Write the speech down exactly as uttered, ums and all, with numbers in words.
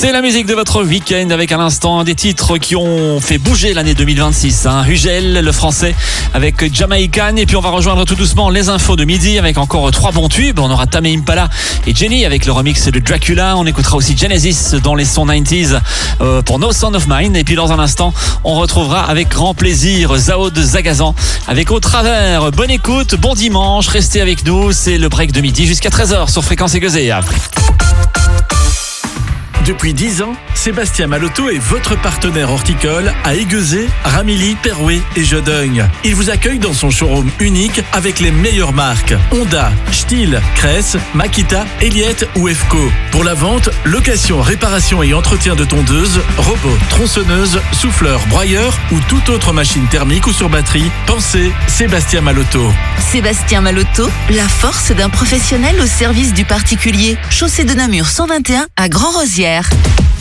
C'est la musique de votre week-end avec à l'instant des titres qui ont fait bouger l'année deux mille vingt-six. Hein. Hugel, le français, avec Jamaican. Et puis on va rejoindre tout doucement les infos de midi avec encore trois bons tubes. On aura Tame Impala et Jenny avec le remix de Dracula. On écoutera aussi Genesis dans les sons quatre-vingt-dix euh, pour No Sound of Mine. Et puis dans un instant, on retrouvera avec grand plaisir Zao de Zagazan avec Au Travers. Bonne écoute, bon dimanche, restez avec nous. C'est le break de midi jusqu'à treize heures sur Fréquence Aiguezée. Depuis dix ans, Sébastien Malotto est votre partenaire horticole à Aiguezée, Ramilly, Perouet et Jodogne. Il vous accueille dans son showroom unique avec les meilleures marques Honda, Stihl, Cress, Makita, Elliott ou Efco. Pour la vente, location, réparation et entretien de tondeuses, robots, tronçonneuses, souffleurs, broyeurs ou toute autre machine thermique ou sur batterie, pensez Sébastien Malotto. Sébastien Malotto, la force d'un professionnel au service du particulier. Chaussée de Namur cent vingt et un à Grand-Rosières.